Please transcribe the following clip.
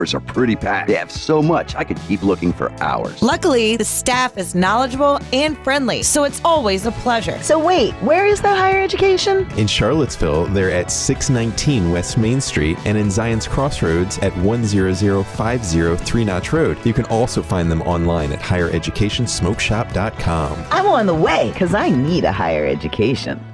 are pretty packed. They have so much, I could keep looking for hours. Luckily, the staff is knowledgeable and friendly, so it's always a pleasure. So wait, where is that higher education? In Charlottesville, they're at 619 West Main Street and in Zion's Crossroads at 10050 Three Notch Road. You can also find them online at highereducationsmokeshop.com. I'm on the way because I need a higher education.